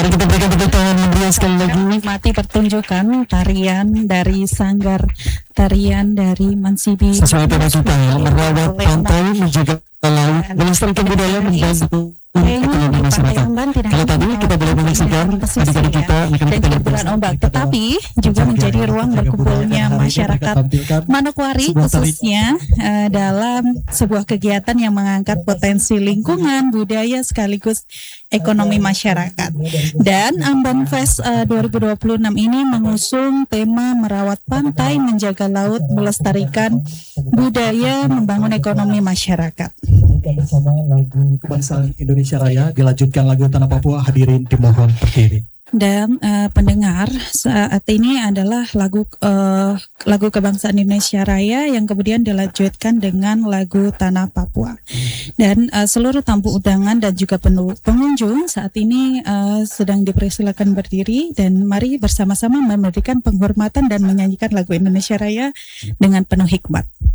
Mari kita berikan tepuk tangan meriah sekali lagi. Menikmati pertunjukan tarian dari Sanggar Tarian dari Mansibi. Sesuai tema kita ya, merawat pantai, menjaga laut, melestarikan budaya, membantu ekonomi masyarakat. Kalau tadi kita boleh menyaksikan adik-adik kita dan keburan ombak, tetapi juga menjadi ruang berkumpulnya masyarakat Manokwari khususnya dalam sebuah kegiatan yang mengangkat potensi lingkungan, budaya sekaligus ekonomi masyarakat. Dan Ambon Fest 2026 ini mengusung tema merawat pantai, menjaga laut, melestarikan budaya, membangun ekonomi masyarakat. Bersama lagu kebangsaan Indonesia Raya, dilanjutkan lagu Tanah Papua, hadirin dimohon berdiri. Dan pendengar, saat ini adalah lagu kebangsaan Indonesia Raya yang kemudian dilanjutkan dengan lagu Tanah Papua. Dan seluruh tamu undangan dan juga pengunjung saat ini sedang dipersilakan berdiri, dan mari bersama-sama memberikan penghormatan dan menyanyikan lagu Indonesia Raya dengan penuh hikmat.